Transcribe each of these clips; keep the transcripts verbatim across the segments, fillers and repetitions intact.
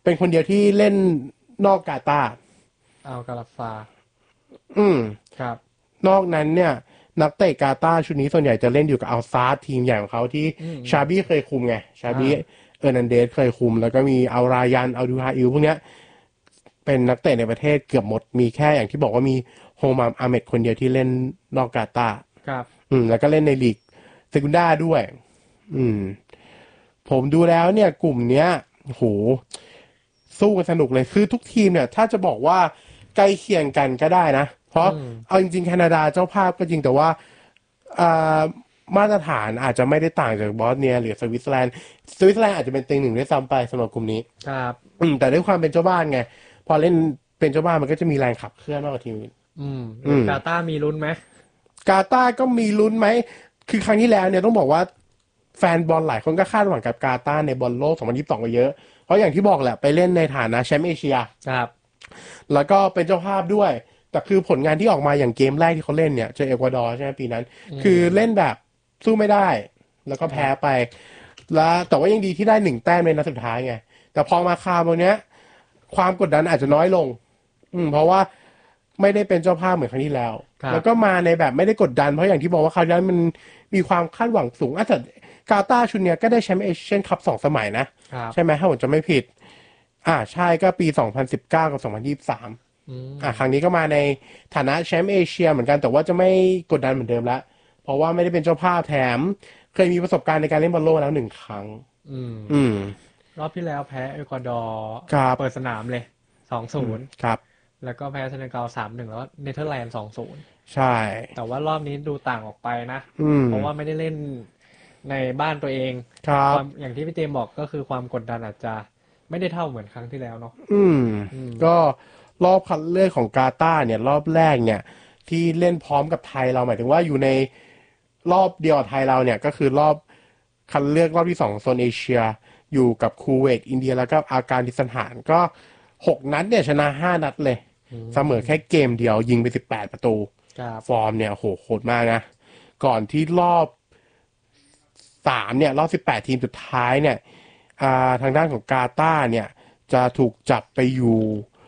เป็นคนเดียวที่เล่นนอกกาตาร์เอากาลาฟาอืมครับนอกนั้นเนี่ยนักเตะกาตาร์ชุดนี้ส่วนใหญ่จะเล่นอยู่กับอัลซาร์ทีมใหญ่ของเขาที่ชาบี้เคยคุมไงชาบี้เออร์นันเดสเคยคุมแล้วก็มีอัลรายันอัลดูฮาอิลพวกเนี้ยเป็นนักเตะในประเทศเกือบหมดมีแค่อย่างที่บอกว่ามีโฮมามอาเมดคนเดียวที่เล่นนอกกาตาร์ครับอืมแล้วก็เล่นในลีกเซกุนดาด้วย อืมผมดูแล้วเนี่ยกลุ่มเนี้ยโหสู้กันสนุกเลยคือทุกทีมเนี่ยถ้าจะบอกว่าใกล้เคียงกันก็ได้นะเพราะเอาจริงๆแคนาดาเจ้าภาพก็จริงแต่ว่าอ่ามาตรฐานอาจจะไม่ได้ต่างจากบอสเนียหรือสวิตเซอร์แลนด์สวิตเซอร์แลนด์อาจจะเป็นเต็งหนึ่งด้วยซ้ำไปสำหรับกลุ่มนี้ครับอืมแต่ด้วยความเป็นเจ้าบ้านไงพอเล่นเป็นเจ้าบ้านมันก็จะมีแรงขับเคลื่อนมากกว่าทีมอื่นอืมกาตาร์มีลุ้นไหมกาตาร์ก็มีลุ้นไหมคือครั้งที่แล้วเนี่ยต้องบอกว่าแฟนบอลหลายคนก็คาดหวังกับกาตาร์ในบอลโลกสองพันยี่สิบสองก็เยอะเพราะอย่างที่บอกแหละไปเล่นในฐานะแชมป์เอเชียครับแล้วก็เป็นเจ้าภาพด้วยแต่คือผลงานที่ออกมาอย่างเกมแรกที่เขาเล่นเนี่ยเจอเอกวาดอร์ใช่ไหมปีนั้นคือเล่นแบบสู้ไม่ได้แล้วก็แพ้ไปแล้วแต่ว่ายังดีที่ได้หนึ่งแต้มในนัดสุดท้ายไงแต่พอมาคราวตรงเนี้ยความกดดันอาจจะน้อยลงอืมเพราะว่าไม่ได้เป็นเจ้าภาพเหมือนครั้งที่แล้วแล้วก็มาในแบบไม่ได้กดดันเพราะอย่างที่บอกว่าคราวนี้มันมีความคาดหวังสูงอ่ะแต่กาตาร์ชุดเนี้ยก็ได้แชมป์เอเชียนคัพสองสมัยนะใช่ไหมถ้าผมจะไม่ผิดอ่าใช่ก็ปีสองพันสิบเก้ากับสองพันยี่สิบสามอ่าครั้งนี้ก็มาในฐานะแชมป์เอเชียเหมือนกันแต่ว่าจะไม่กดดันเหมือนเดิมละเพราะว่าไม่ได้เป็นเจ้าภาพแถมเคยมีประสบการณ์ในการเล่นบอลโลกแล้วหนึ่งครั้งอืมอืมรอบที่แล้วแพ้เอกวาดอร์เปิดสนามเลยสองศูนย์ครับแล้วก็แพ้เซเนกัลสามหนึ่งแล้วเนเธอร์แลนด์สองศูนย์ใช่แต่ว่ารอบนี้ดูต่างออกไปนะเพราะว่าไม่ได้เล่นในบ้านตัวเองครับอย่างที่พี่เจมบอกก็คือความกดดันอาจจะไม่ได้เท่าเหมือนครั้งที่แล้วเนาะอืมก็รอบคัดเลือกของกาตาร์เนี่ยรอบแรกเนี่ยที่เล่นพร้อมกับไทยเราหมายถึงว่าอยู่ในรอบเดียวกับไทยเราเนี่ยก็คือรอบคัดเลือกรอบที่สองโซนเอเชียอยู่กับคูเวตอินเดียแล้วก็อาการดิสถานก็หกนัดเนี่ยชนะห้านัดเลยเสมอแค่เกมเดียวยิงไปสิบแปดประตูฟอร์มเนี่ยโหโหดมากนะก่อนที่รอบสามเนี่ยรอบสิบแปดทีมสุดท้ายเนี่ยทางด้านของกาตาร์เนี่ยจะถูกจับไปอยู่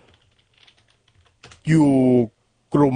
อยู่กลุ่ม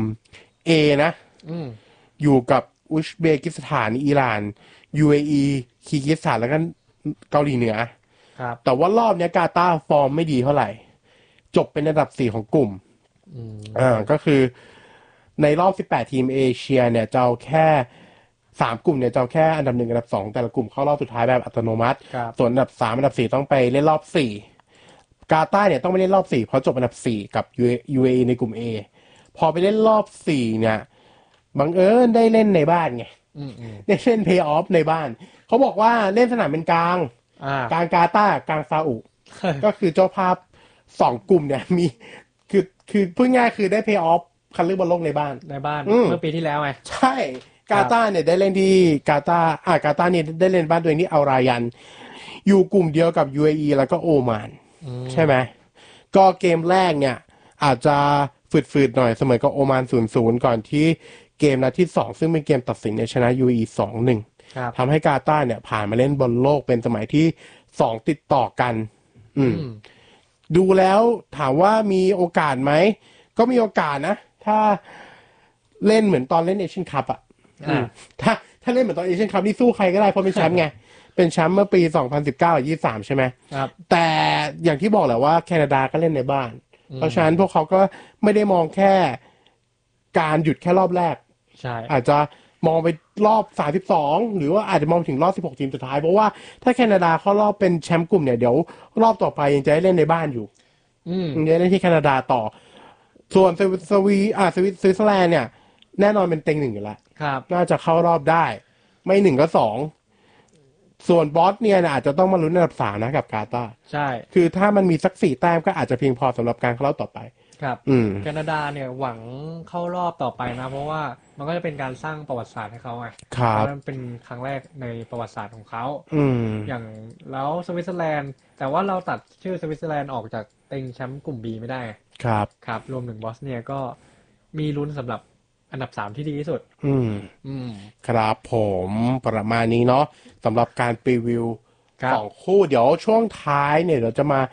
A นะอยู่กับอุซเบกิสถานอิหร่าน ยู เอ อี คีร์กิสถานแล้วก็เกาหลีเหนือแต่ว่ารอบนี้กาตาร์ฟอร์มไม่ดีเท่าไหร่จบเป็นอันดับสี่ของกลุ่มอ่าก็คือในรอบสิบแปดทีมเอเชียเนี่ยจะเอาแค่สามกลุ่มเนี่ยจะเอาแค่อันดับหนึ่งอันดับสองแต่ละกลุ่มเข้ารอบสุดท้ายแบบอัตโนมัติส่วนอันดับสามอันดับสี่ต้องไปเล่นรอบสี่กาตาร์เนี่ยต้องไปเล่นรอบสี่เพราะจบอันดับสี่กับ ยู เอ อี ในกลุ่ม A พอไปเล่นรอบสี่เนี่ยบังเอิญได้เล่นในบ้านไงได้เล่นเพย์ออฟในบ้านเขาบอกว่าเล่นสนามเป็นกลางกลางกาตาร์กลางซาอุก็คือเจ้าภาพสองกลุ่มเนี่ยมีคือคือพูดง่ายคือได้เพย์ออฟคัดเลือกบอลโลกในบ้านในบ้านเมื่อปีที่แล้วไงใช่กาตาร์เนี่ยได้เล่นที่กาตาร์อ่ากาตาร์เนี่ยได้เล่นบ้านตัวเองที่อัลรายันอยู่กลุ่มเดียวกับ ยู เอ อี แล้วก็โอมานใช่ไหมก็เกมแรกเนี่ยอาจจะฝืดๆหน่อยเสมอกับโอมาน ศูนย์ศูนย์ ก่อนที่เกมนัดที่สองซึ่งเป็นเกมตัดสินเนี่ยชนะ ยู เอ อี สองหนึ่ง ทำให้กาตาร์เนี่ยผ่านมาเล่นบอลโลกเป็นสมัยที่สองติดต่อกันอืมดูแล้วถามว่ามีโอกาสไหมก็มีโอกาสนะถ้าเล่นเหมือนตอนเล่นเอเชียนคัพอ่ะถ้าถ้าเล่นเหมือนตอนเอเชียนคัพนี่สู้ใครก็ได้เพราะเป็นแชมป์ไงเป็นแชมป์เมื่อปีสองพันสิบเก้ากับยี่สิบสามใช่ไหมครับแต่อย่างที่บอกแหละว่าแคนาดาก็เล่นในบ้านเพราะฉะนั้นพวกเขาก็ไม่ได้มองแค่การหยุดแค่รอบแรกใช่อาจจะมองไปรอบสามสิบสองหรือว่าอาจจะมองถึงรอบสิบหกทีมสุดท้ายเพราะว่าถ้าแคนาดาเข้ารอบเป็นแชมป์กลุ่มเนี่ยเดี๋ยวรอบต่อไปยังจะได้เล่นในบ้านอยู่ยังจะได้เล่นที่แคนาดาต่อส่วนสวีอ่าสวิตเซอร์แลนด์เนี่ยแน่นอนเป็นเต็งหนึ่งอยู่แล้วน่าจะเข้ารอบได้ไม่หนึ่งก็สองส่วนบอสเนี่ยอาจจะต้องมาลุ้นอันดับสามนะกับกาตาร์ใช่คือถ้ามันมีสักสี่แต้มก็อาจจะเพียงพอสำหรับการเข้ารอบต่อไปครับแคนาดาเนี่ยหวังเข้ารอบต่อไปนะเพราะว่ามันก็จะเป็นการสร้างประวัติศาสตร์ให้เขาไงเพราะมันเป็นครั้งแรกในประวัติศาสตร์ของเขาอย่างแล้วสวิตเซอร์แลนด์แต่ว่าเราตัดชื่อสวิตเซอร์แลนด์ออกจากเต็งแชมป์กลุ่ม B ไม่ได้ครับครับรวมถึงบอสเนียก็มีลุ้นสำหรับอันดับสามที่ดีที่สุดอืมอืมครับผมประมาณนี้เนาะสำหรับการรีวิวสองคู่เดี๋ยวช่วงท้ายเนี่ยเราจะมา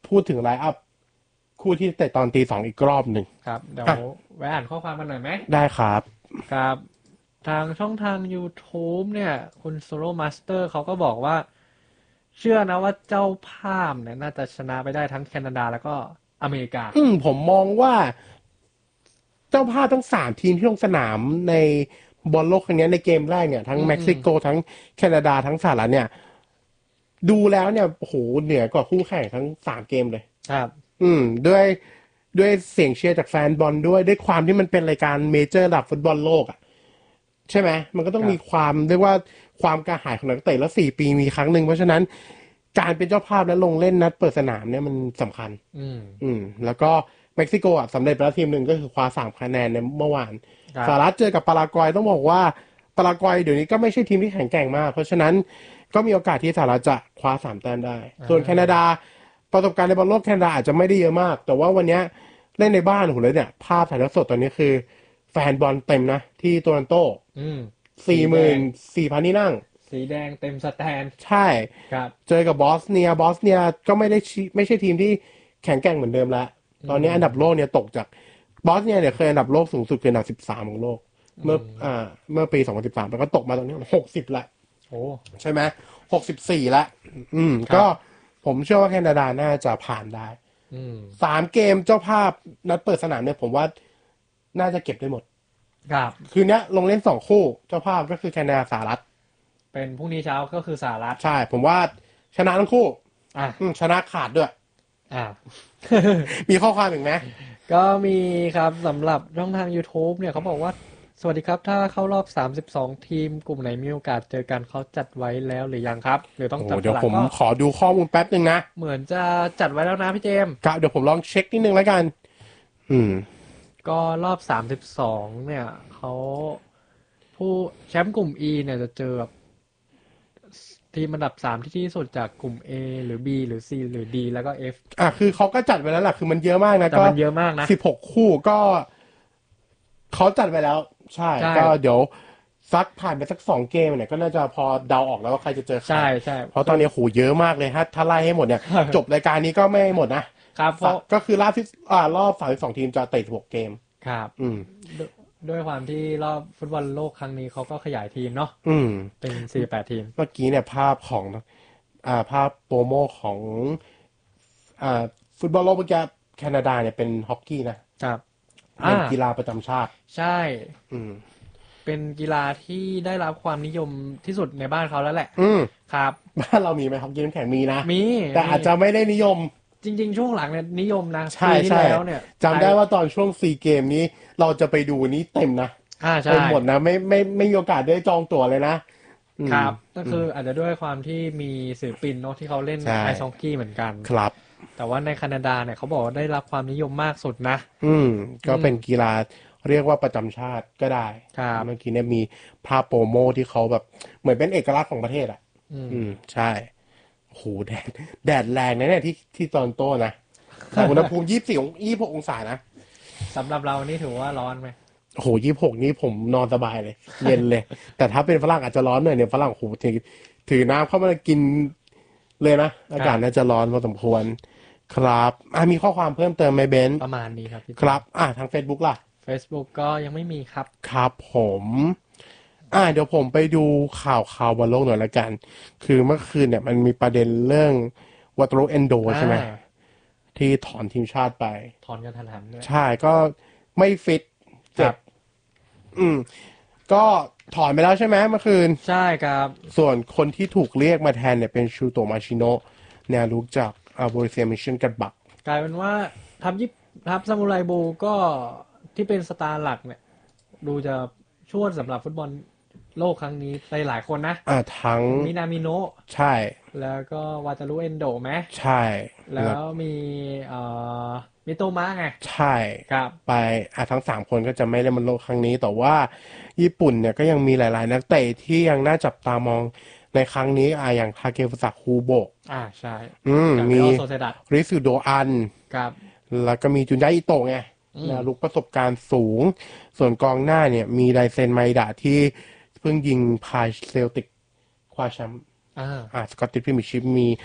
พูดถึงไลน์อัพคู่ที่เตะตอนตีสองอีกรอบหนึ่งครับเดี๋ยวแวะอ่านข้อความกันหน่อยไหมได้ครับครับทางช่องทาง YouTube เนี่ยคุณโซโลมาสเตอร์เขาก็บอกว่าเชื่อนะว่าเจ้าภาพเนี่ยน่าจะชนะไปได้ทั้งแคนาดาแล้วก็อเมริกาอืมผมมองว่าเจ้าภาพทั้งสามทีมที่ลงสนามในบอลโลกครั้งนี้ในเกมแรกเนี่ยทั้งเม็กซิโกทั้งแคนาดาทั้งสหรัฐเนี่ยดูแล้วเนี่ยโอ้โหเหนือกว่าคู่แข่งทั้งสามเกมเลยครับอืมด้วยด้วยเสียงเชียร์จากแฟนบอลด้วยด้วยความที่มันเป็นรายการเมเจอร์ระดับฟุตบอลโลกอ่ะใช่ไหมมันก็ต้องมีความเรียกว่าความกระหายของนักเตะแล้วสี่ปีมีครั้งหนึ่งเพราะฉะนั้นการเป็นเจ้าภาพและลงเล่นนัดเปิดสนามเนี่ยมันสำคัญอืมอืมแล้วก็เม็กซิโกอ่ะสำเร็จไปแล้วทีมหนึ่งก็คือคว้าสามคะแนนในเมื่อวานสหรัฐเจอกับปารากวัยต้องบอกว่าปารากวัยเดี๋ยวนี้ก็ไม่ใช่ทีมที่แข็งแกร่งมากเพราะฉะนั้นก็มีโอกาสที่สหรัฐจะคว้าสามแต้มได้ส่วนแคนาดาประสบการณ์ในบอลโลกแคนาดาอาจจะไม่ได้เยอะมากแต่ว่าวันนี้เล่นในบ้านโหเลยเนี่ยภาพถ่ายทอดสดตอนนี้คือแฟนบอลเต็มนะที่โตรอนโตสี่หมื่นสี่พันที่นั่งสีแดงเต็มสแตนใช่ครับเจอกับบอสเนียบอสเนียก็ไม่ได้ไม่ใช่ทีมที่แข็งแกร่งเหมือนเดิมแล้วตอนนี้อันดับโลกเนี่ยตกจากบอสเนียเนี่ยเคยอันดับโลกสูงสุดคืออันดับสิบสามของโลกเมื่ออ่าเมื่อปีสองพันสิบสามแล้วก็ตกมาตอนนี้หกสิบละโอ้ใช่ไหมหกสิบสี่ละอืมก็ผมเชื่อว่าแคนาดาน่าจะผ่านได้สามเกมเจ้าภาพนัดเปิดสนามเนี่ยผมว่าน่าจะเก็บได้หมดครับคืนนี้ลงเล่นสองคู่เจ้าภาพก็คือแคนาดาสหรัฐเป็นพรุ่งนี้เช้าก็คือสหรัฐใช่ผมว่าชนะทั้งคู่อ่ะชนะขาดด้วยอ่ามีข้อความอีกไหมก็มีครับสำหรับช่องทาง YouTube เนี่ยเขาบอกว่าสวัสดีครับถ้าเข้ารอบสามสิบสองทีมกลุ่มไหนมีโอกาสเจอกันเขาจัดไว้แล้วหรือยังครับหรือต้องจับเดี๋ยวผมขอดูข้อมูลแป๊บนึงนะเหมือนจะจัดไว้แล้วนะพี่เจมส์ครับเดี๋ยวผมลองเช็คนิดนึงแล้วกันอืมก็รอบสามสิบสองเนี่ยเขาผู้แชมป์กลุ่ม E เนี่ยจะเจอกับทีมอันดับสามที่ที่สุดจากกลุ่ม A หรือ B หรือ C หรือ D แล้วก็ F อ่ะคือเขาก็จัดไว้แล้วล่ะคือมันเยอะมากนะแต่มันเยอะมากนะสิบหกคู่ก็เขาจัดไว้แล้วใช่ก็เดี๋ยวซักผ่านไปสักสองเกมเนี่ยก็น่าจะพอเดาออกแล้วว่าใครจะเจอใครใช่ใช่เพราะตอนนี้โหเยอะมากเลยถ้าถ้าไล่ให้หมดเนี่ยจบรายการนี้ก็ไม่หมดนะครับเพราะก็คือรอบที่อ่ารอบสามสิบสองทีมจะเตะสิบหกเกมครับอืมด้วยความที่รอบฟุตบอลโลกครั้งนี้เขาก็ขยายทีมเนาะอืมเป็นสี่แปดทีมเมื่อกี้เนี่ยภาพของอ่าภาพโปรโมของอ่าฟุตบอลโลกเมื่อกี้แคนาดาเนี่ยเป็นฮอกกี้นะครับเป็นกีฬาประจำชาติใช่อืมเป็นกีฬาที่ได้รับความนิยมที่สุดในบ้านเขาแล้วแหละอืมครับบ้านเรามีไหมฮอกกี้น้ำแข็งมีนะมีแต่อาจจะไม่ได้นิยมจริงๆช่วงหลังเนี่ยนิยมนะใช่ใช่แล้วเนี่ยจำได้ว่าตอนช่วงซีเกมนี้เราจะไปดูนี้เต็มนะอ่าใช่เต็มหมดนะไม่ไม่ไม่มีโอกาสได้จองตั๋วเลยนะครับก็คืออาจจะด้วยความที่มีศิลปินเนาะที่เขาเล่นไอซ์ฮอกกี้เหมือนกันครับแต่ว่าในแคนาดาเนี่ยเขาบอกว่าได้รับความนิยมมากสุดนะอืมก็เป็นกีฬาเรียกว่าประจำชาติก็ได้ครับเมื่อกี้เนี่ยมีภาพโปรโมที่เขาแบบเหมือนเป็นเอกลักษณ์ของประเทศอ่ะอืมใช่โหแดดแดดแรงนะเนี่ยที่ที่ตอนโตนะแต่อุณหภูมิยี่สิบสี่ยี่สิบหกองศานะสำหรับเรานี่ถือว่าร้อนไหมโหยี่สิบหกนี่ผมนอนสบายเลยเย็นเลยแต่ถ้าเป็นฝรั่งอาจจะร้อนหน่อยเนี่ยฝรั่งโหถือถือน้ำเข้ามากินเลยนะอากาศน่าจะร้อนพอสมควรครับอ่ะมีข้อความเพิ่มเติมไหมเบนประมาณนี้ครับครับอ่ะทาง Facebook ล่ะ Facebook ก็ยังไม่มีครับครับผมอ่าเดี๋ยวผมไปดูข่าวข่าวบอลโลกหน่อยละกันคือเมื่อคืนเนี่ยมันมีประเด็นเรื่องวัตโรเอนโดใช่ไหมที่ถอนทีมชาติไปถอนกันทันหันด้วยใช่ก็ไม่ฟิตเจ็บอืมก็ถอนไปแล้วใช่ไหมเมื่อคืนใช่ครับส่วนคนที่ถูกเรียกมาแทนเนี่ยเป็นชูโตมาชิโนะแนวรุกจากอาโบริเซียมิชชั่นกัดบักกลายเป็นว่าทัพยิปทัพซามูไรบูก็ที่เป็นสตาร์หลักเนี่ยดูจะช่วยสำหรับฟุตบอลโลกครั้งนี้ไปหลายคนนะอ่าทั้งมินามิโนะใช่แล้วก็วาตารุเอนโดไหมใช่แล้วมีเอ่อมิโตมะไงใช่ครับไปอ่ะทั้งสามคนก็จะไม่เล่นบอลโลกครั้งนี้แต่ว่าญี่ปุ่นเนี่ยก็ยังมีหลายๆนักเตะที่ยังน่าจับตามองในครั้งนี้อ่ะอย่างทาเกฟุสะคูโบะอ่าใช่อืมมีริซุโดอันครับแล้วก็มีจุนยะอิโตะไงนะลุกประสบการณ์สูงส่วนกองหน้าเนี่ยมีไดเซนไมดะที่เพิ่งยิงพาเซลติกคว้าแชมป์อ่าอ่าสกอตติชพรีเมียร์ชิพมี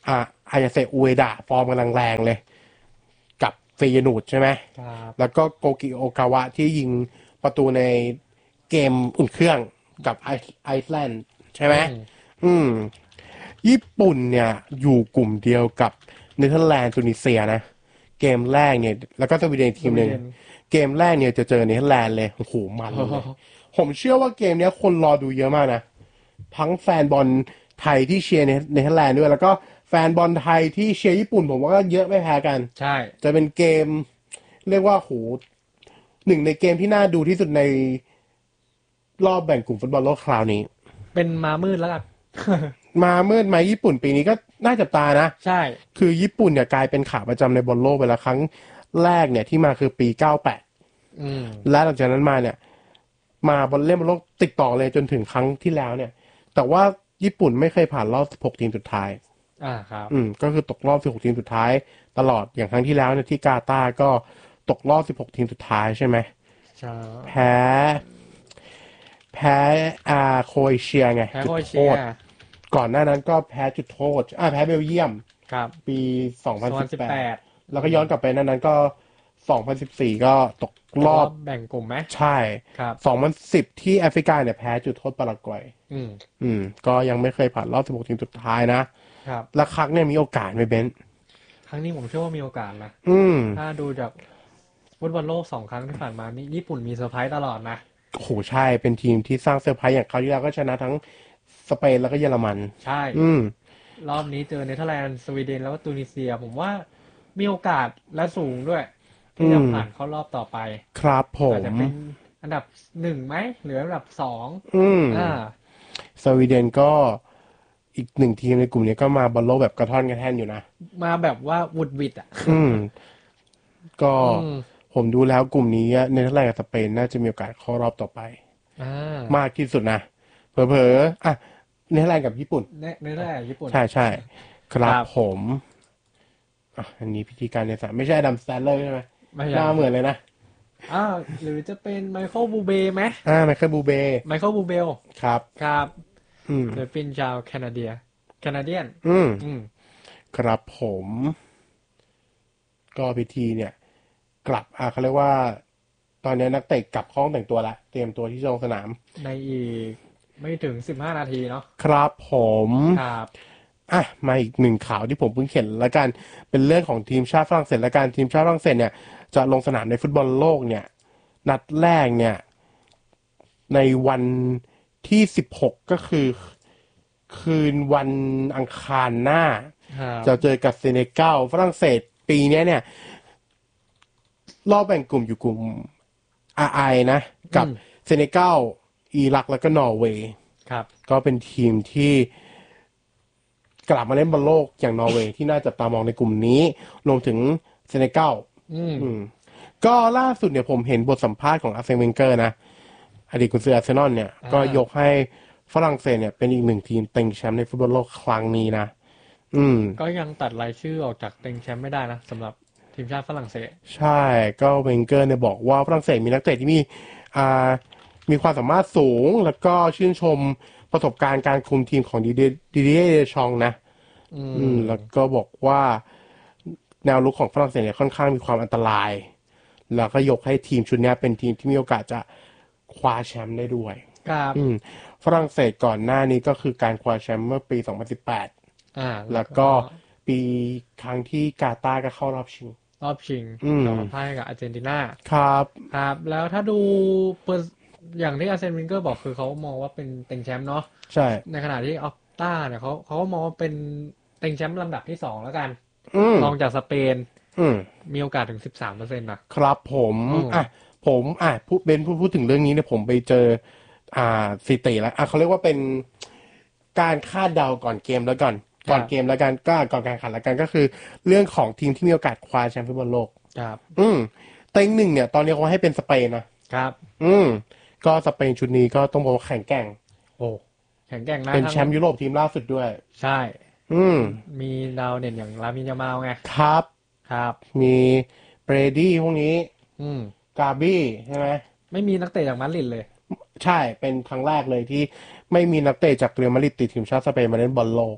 อ่าอายาเซอุเอดะฟอร์มกำลังแรงเลยกับเฟยนูดใช่ไหมครับแล้วก็โกกิโอกาวะที่ยิงประตูในเกมอุ่นเครื่องกับไอไอซ์แลนด์ใช่ไหมอืมญี่ปุ่นเนี่ยอยู่กลุ่มเดียวกับเนเธอร์แลนด์ตุนิเซียนะเกมแรกเนี่ยแล้วก็สวีเดนทีมหนึ่งเกมแรกเนี่ยจะเจอเนเธอร์แลนด์เลยโอ้โหมันเลยผมเชื่อว่าเกมนี้คนรอดูเยอะมากนะทั้งแฟนบอลไทยที่เชียร์เนเธอร์แลนด์ด้วยแล้วก็แฟนบอลไทยที่เชียร์ญี่ปุ่นผมว่าก็เยอะไม่แพ้กันใช่จะเป็นเกมเรียกว่าโหหนึ่งในเกมที่น่าดูที่สุดในรอบแบ่งกลุ่มฟุตบอลโลกคราวนี้เป็นมามืดแล้วกันมาเมื่อมาญี่ปุ่นปีนี้ก็น่าจับตานะใช่คือญี่ปุ่นเนี่ยกลายเป็นขาประจำในบอลโลกไปแล้วครั้งแรกเนี่ยที่มาคือปีเก้าสิบแปดอืมและหลังจากนั้นมาเนี่ยมาบอลเล่นบอลโลกติดต่อเลยจนถึงครั้งที่แล้วเนี่ยแต่ว่าญี่ปุ่นไม่เคยผ่านรอบสิบหกทีมสุดท้ายอ่าครับอืมก็คือตกรอบสิบหกทีมสุดท้ายตลอดอย่างครั้งที่แล้วเนี่ยที่กาตาร์ก็ตกรอบสิบหกทีมสุดท้ายใช่ไหมใช่แพ้แพ้อาโครเอเชียไงแพ้จุดโทโครเอเชียษก่อนหน้านั้นก็แพ้จุดโทษอ่าแพ้เบลเยียมครับปีสองพันสิบแปดสองพันสิบแปดแล้วก็ย้อนกลับไปนั้นนั้นก็สองพันสิบสี่ก็ตกรอบแบ่งกลุ่มไหมใช่ครับสองพันสิบที่แอฟริกาเนี่ยแพ้จุดโทษปารากวัยอืมอืมก็ยังไม่เคยผ่านรอบสิบหกทีมสุดท้ายนะครับแล้วครั้งเนี่ยมีโอกาสไหมเบนซ์ครั้งนี้ผมเชื่อว่ามีโอกาสนะอืมถ้าดูจากฟุตบอลโลกสองครั้งที่ผ่านมานี่ญี่ปุ่นมีเซอร์ไพรส์ตลอดนะโหใช่เป็นทีมที่สร้างเซอร์ไพรส์อย่างคราวที่แล้วก็ชนะทั้งสเปนแล้วก็เยอรมันใช่อืมรอบนี้เจอเนเธอร์แลนด์สวีเดนแล้วก็ตูนิเซียผมว่ามีโอกาสและสูงด้วยที่จะผ่านเข้ารอบต่อไปครับผมอาจจะเป็นอันดับหนึ่งไหมหรืออันดับสองอืมอ่าสวีเดนก็อีกหนึ่งทีมในกลุ่มนี้ก็มาบอลโลกแบบกระท่อนกระแท่นอยู่นะมาแบบว่าวุดวิดอ่ะอืมก็อืมผมดูแล้วกลุ่มนี้เนเธอร์แลนด์กับสเปนน่าจะมีโอกาสเข้ารอบต่อไปอ่ามากที่สุดนะเผลอๆอ่ะเนเธอร์แลนด์กับญี่ปุ่นเนเนเธอร์แลนด์ญี่ปุ่นใช่ใช่คครับรับผมอ่ะอันนี้พิธีการในสนามไม่ใช่อดัมสแตนเลอร์ใช่ไหมไม่หน้าใช่เหมือนเลยนะอ่าหรือจะเป็นไมเคิลบูเบไหมอ่าไมเคิลบูเบไมเคิลบูเบลครับครับอืมศิลปินชาวแคนาเดียแคนาเดียนอืมอืมครับผมก็พิธีเนี่ยกลับอ่าเขาเรียกว่าตอนนี้นักเตะกลับห้องแต่งตัวละเตรียมตัวที่จะลงสนามในอีกไม่ถึงสิบห้านาทีเนาะครับผมครับอ่ะมาอีกหนึ่งข่าวที่ผมเพิ่งเห็นแล้วกันเป็นเรื่องของทีมชาติฝรั่งเศสและการทีมชาติฝรั่งเศสเนี่ยจะลงสนามในฟุตบอลโลกเนี่ยนัดแรกเนี่ยในวันที่สิบหกก็คือคืนวันอังคารหน้าครับจะเจอกับเซเนกัลฝรั่งเศสปีนี้เนี่ยรอบแบ่งกลุ่มอยู่กลุ่ม อาร์ ไอ นะกับอืมเซเนกัลอิรักแล้วก็นอร์เวย์ครับก็เป็นทีมที่กลับมาเล่นบอลโลกอย่างนอร์เวย์ที่น่าจับตามองในกลุ่มนี้รวมถึงเซเนกัลอืมอืมก็ล่าสุดเนี่ยผมเห็นบทสัมภาษณ์ของอาร์เซนเวนเกอร์นะอดีตกุนซืออาร์เซนอลเนี่ยก็ยกให้ฝรั่งเศสเนี่ยเป็นอีกหนึ่งทีมเต็งแชมป์ในฟุตบอลโลกครั้งนี้นะอืมก็ยังตัดรายชื่อออกจากเต็งแชมป์ไม่ได้นะสำหรับทีมชาติฝรั่งเศสใช่ก็เวนเกอร์เนี่ยบอกว่าฝรั่งเศสมีนักเตะที่มีอ่ามีความสามารถสูงแล้วก็ชื่นชมประสบการณ์การคุมทีมของดิเดดิเดเดชองนะอือืมมแล้วก็บอกว่าแนวลุกของฝรั่งเศสเนี่ยค่อนข้างมีความอันตรายแล้วก็ยกให้ทีมชุดนี้เป็นทีมที่มีโอกาสจะคว้าแชมป์ได้ด้วยครับอืมฝรั่งเศสก่อนหน้านี้ก็คือการคว้าแชมป์เมื่อปีสองพันสิบแปดอ่าแล้แล้วก็วก็ปีครั้งที่กาตาร์ก็เข้ารอบชิงรอบชิงอืมเราพ่ายกับอาร์เจนตินาครับครับแล้วถ้าดูเปอร์อย่างที่อาร์เซนวิงเกอร์บอกคือเขามองว่าเป็นเต็งแชมป์เนาะใช่ในขณะที่ออกต้าเนี่ยเขาเขาก็มองว่าเป็นเต็งแชมป์ลำดับที่สองแล้วกันอืมรองจากสเปนอืมมีโอกาสถึงสิบสามเปอร์เซ็นต์นะครับผมอืมอ่ะผมอ่ะพูดเบนพูดพูดถึงเรื่องนี้เนี่ยผมไปเจออ่าสถิติแล้วอ่ะเขาเรียกว่าเป็นการคาดเดาก่อนเกมแล้วก่อนก่อนเกมแล้วกันก็ก่อนการแข่งขันแล้วกันก็คือเรื่องของทีมที่มีโอกาสคว้าแชมป์ฟุตบอลโลกครับอืมเต็งหนึ่งเนี่ยตอนนี้เขาให้เป็นสเปนนะครับอืมก็สเปนชุดนี้ก็ต้องบอกว่าแข็งแกร่งโอ้แข็งแกร่งนะเป็นทั้งแชมป์ยุโรปทีมล่าสุดด้วยใช่อืมมีดาวเด่นอย่างลามินยามาลไงครับครับมีเบรดี้พวกนี้อืมกาบี้ใช่ไหมไม่มีนักเตะจากมาดริดเลยใช่ เป็นครั้งแรกเลยที่ไม่มีนักเตะจากเรอัลมาดริดติดทีมชาติสเปนมาเล่นบอลโลก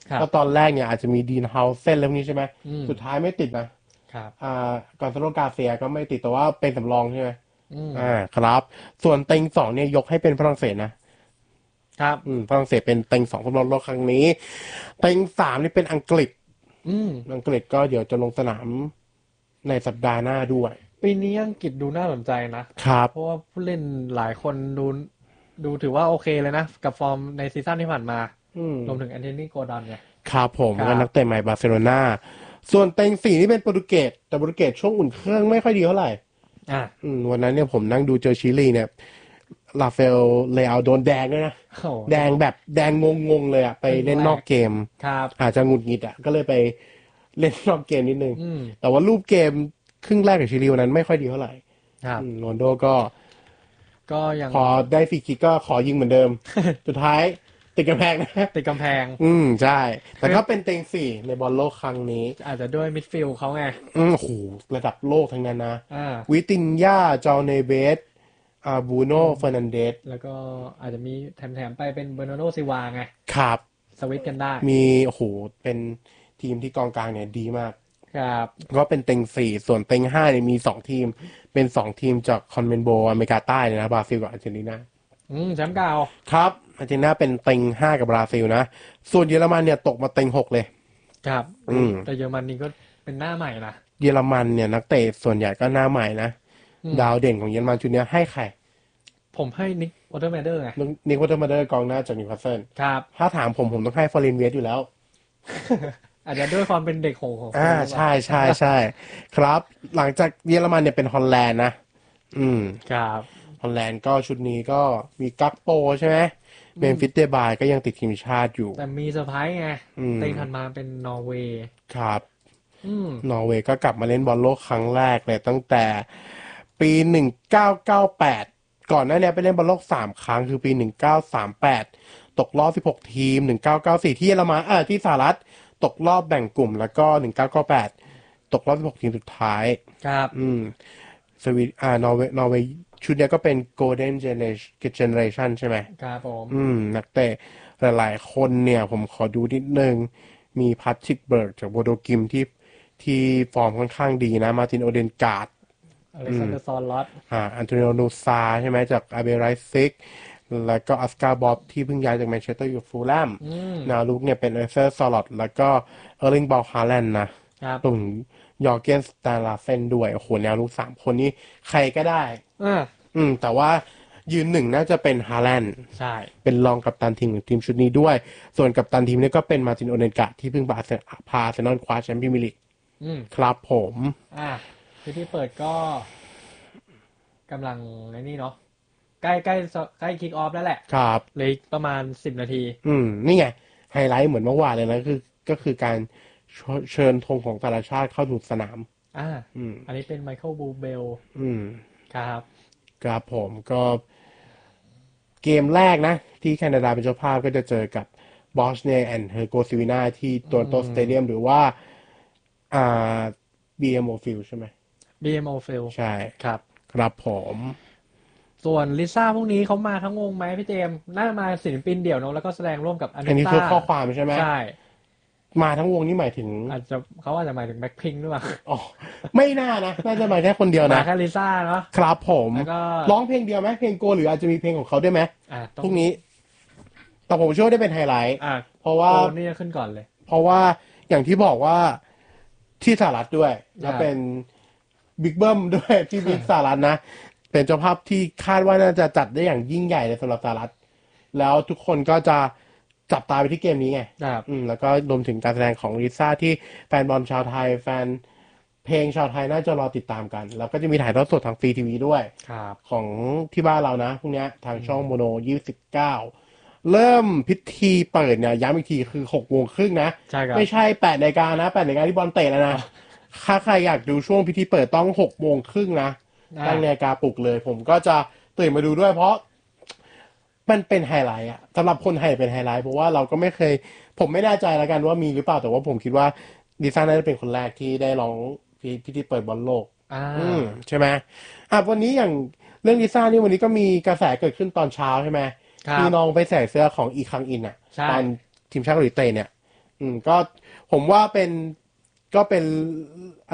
ก็ตอนแรกเนี่ยอาจจะมีดีนเฮาเซนแล้วนี้ใช่ไหมสุดท้ายไม่ติดนะครับอ่ากอนซาโลกาเซียก็ไม่ติดแต่ว่าเป็นสำรองใช่ไหมอ่าครับส่วนเต็งสองเนี่ยยกให้เป็นฝรั่งเศสนะครับอืมฝรั่งเศสเป็นเต็งสองฟุตบอลโลกครั้งนี้เต็งสามนี่เป็นอังกฤษอืมอังกฤษก็เดี๋ยวจะลงสนามในสัปดาห์หน้าด้วยปีนี้อังกฤษดูน่าสนใจนะครับเพราะว่าผู้เล่นหลายคนดูดูถือว่าโอเคเลยนะกับฟอร์มในซีซั่นที่ผ่านมารวมถึงแอนโทนีโกลดอนเนี่ยครับผมก็นักเตะใหม่บาร์เซโลนาส่วนเต็งสี่นี่เป็นโปรตุเกสแต่โปรตุเกสช่วงอุ่นเครื่องไม่ค่อยดีเท่าไหร่อ่าวันนั้นเนี่ยผมนั่งดูเจอชิลีเนี่ยลาเฟลเลอาโดนแดงด้วยนะแดงแบบแดงงงๆเลยอ่ะไปเล่นนอกเกมครับอาจจะหงุดหงิดอ่ะก็เลยไปเล่นนอกเกมนิดนึงแต่ว่ารูปเกมครึ่งแรกกับชิลีวันนั้นไม่ค่อยดีเท่าไหร่ครับโรนโดก็ก็ยังพอได้ฟรีคิกก็ขอยิงเหมือนเดิมสุดท้ายติดกำแพงนะติดกำแพงอืมใช่แต่ก็เป็นเต็งสี่ในบอลโลกครั้งนี้อาจจะด้วยมิดฟิลด์เขาไงอืมโอ้โหระดับโลกทั้งนั้นนะวิตินยาจอเนเบสอาบูโนเฟอร์นันเดสแล้วก็อาจจะมีแถมๆไปเป็นเบอร์นาร์โดซิวาไงครับสวิตกันได้มีโอ้โหเป็นทีมที่กองกลางเนี่ยดีมากครับก็เป็นเต็งสี่ส่วนเต็งห้าเนี่ยมีสองทีมเป็นสองทีมจากคอนเมนโบอเมริกาใต้เลยนะบราซิลกับอาร์เจนตินาอืมแชมป์เก่าครับอาร์เจนตินาเป็นเต็งห้ากับบราซิลนะส่วนเยอรมันเนี่ยตกมาเต็งหกเลยครับอืมแต่เยอรมันนี่ก็เป็นหน้าใหม่นะเยอรมันเนี่ยนักเตะส่วนใหญ่ก็หน้าใหม่นะดาวเด่นของเยอรมันชุดนี้ให้ใครผมให้นิกวอเตอร์แมเดอร์ไงนิกวอเตอร์แมเดอร์กองหน้าจากนิวคาสเซิลครับถ้าถามผมผมต้องให้ฟอร์เรนเวสอยู่แล้วอาจจะด้วยความเป็นเด็กของของอ่าใช่ใช่ใช่ครับหลังจากเยอรมันเนี่ยเป็นฮอลแลนด์นะอืมครับฮอลแลนด์ก็ชุดนี้ก็มีกักโปใช่ไหมเมนฟิสเดบายก็ยังติดทีมชาติอยู่แต่มีเซอร์ไพรส์ไงเต็งถัดมาเป็นนอร์เวย์ครับนอร์เวย์ก็กลับมาเล่นบอลโลกครั้งแรกเลยตั้งแต่ปีหนึ่งเก้าเก้าแปดก่อนหน้านี้ไปเล่นบอลโลกสามครั้งคือปีหนึ่งเก้าสามแปดตกรอบสิบหกทีมหนึ่งเก้าเก้าสี่ที่เยอรมันเออที่สหรัฐตกรอบแบ่งกลุ่มแล้วก็หนึ่งเก้าเก้าแปดตกรอบสิบหกทีมสุดท้ายครับอืมสวีอ่านอร์เวย์นอร์เวย์ชุดนี้ก็เป็น Golden Generation ใช่ไหมครับผมอืมนักเตะหลายๆคนเนี่ยผมขอดูนิดนึงมีพัทริกเบิร์กจากโบโดกิมที่ที่ฟอร์มค่อนข้างดีนะมาร์ตินโอเดนการ์ดอเล็กซานเดอร์ซอนลอตอ่าอันโตนิโอนูซาใช่ไหมจากอาเบไรซิกแล้วก็อสการ์บ๊อบที่เพิ่งย้ายจากแมนเชสเตอร์ยูฟูลแลมแนวลุกเนี่ยเป็นเอเซอร์ซอลอตแล้วก็เออร์ลิงบอลฮาแลนด์นะตรงยอร์เกนสตาลาเฟนด้วยโอ้โหแนวลุกสามคนนี้ใครก็ได้อ่าอืมแต่ว่ายืนหนึ่งน่าจะเป็นฮาแลนด์ใช่เป็นรองกัปตันทีมของทีมชุดนี้ด้วยส่วนกัปตันทีมนี้ก็เป็นมาร์ตินโอเดนการ์ดที่เพิ่งพาพาอาร์เซนอลคว้าแชมเปี้ยนส์ลีกครับผมอ่าพิธีเปิดก็กำลังในนี่เนาะใกล้ใกล้ใกล้คิกออฟแล้วแหละครับเลยประมาณสิบนาทีอืมนี่ไงไฮไลท์เหมือนเมื่อวานเลยนะคือก็คือการเชิญธงของแต่ละชาติเข้าสู่สนามอ่าอืมอันนี้เป็นไมเคิลบูเบลอืมครับครับผมก็เกมแรกนะที่แคนาดาเป็นเจ้าภาพก็จะเจอกับบอสเนียแอนด์เฮอร์โกซิวินาที่โตรอนโตสเตเดียมหรือว่าอ่า บี เอ็ม โอ Field ใช่ไหมบี เอ็ม โอ Field ใช่ครับครับผมส่วนลิซ่าพวกนี้เขามาทั้งวงไหมพี่เจมส์น่ามาศิลปินเดี่ยวเนาะแล้วก็แสดงร่วมกับอันนี้อันนี้คือข้อความใช่ไหมใช่มาทั้งวงนี่หมายถึงอาจจะเขาอาจจะหมายถึงแบ็คพิงค์หรือเปล่าอ๋อไม่น่านะน่าจะมาแค่คนเดียวนะมาแค่ลิซ่าเนาะครับผมร้องเพลงเดียวไหมเพลงโกหรืออาจจะมีเพลงของเขาด้วยไหมพวกนี้แต่ผมเชื่อว่าได้เป็นไฮไลท์เพราะว่าโกนี่ขึ้นก่อนเลยเพราะว่าอย่างที่บอกว่าที่สหรัฐด้วยแล้วเป็นบิ๊กเบิ้มด้วยที่บิ๊กสหรัฐนะเป็นเจ้าภาพที่คาดว่าน่าจะจัดได้อย่างยิ่งใหญ่เลยสำหรับสหรัฐแล้วทุกคนก็จะจับตาไปที่เกมนี้ไงอืมแล้วก็รวมถึงการแสดงของลิซ่าที่แฟนบอลชาวไทยแฟนเพลงชาวไทยน่าจะรอติดตามกันแล้วก็จะมีถ่ายทอดสดทางฟรีทีวีด้วยของที่บ้านเรานะพวกนี้ทางช่องโมโนยี่สิบเก้าเริ่มพิธีเปิดเนี่ยย้ำอีกทีคือหกโมงครึ่งนะไม่ใช่แปดนาฬิกานะแปดนาฬิกาที่บอลเตะแล้วนะถ้าใครอยากดูช่วงพิธีเปิดต้องหกโมงครึ่งนะตั้งนาฬิกาปลุกเลยผมก็จะตื่นมาดูด้วยเพราะมันเป็นไฮไลท์อะสำหรับคนไทยเป็นไฮไลท์เพราะว่าเราก็ไม่เคยผมไม่แน่ใจแล้วกันว่ามีหรือเปล่าแต่ว่าผมคิดว่าดิซ่าน่าจะเป็นคนแรกที่ได้ร้องพิธีเปิดบอลโลกอืมใช่ไหมอ่ะวันนี้อย่างเรื่องดิซ่านี่วันนี้ก็มีกระแสเกิดขึ้นตอนเช้าใช่ไหมมีน้องไปใส่เสื้อของอีคังอินอ่ะตอนทีมชาติเกาหลีใต้เนี่ย อือืมก็ผมว่าเป็นก็เป็น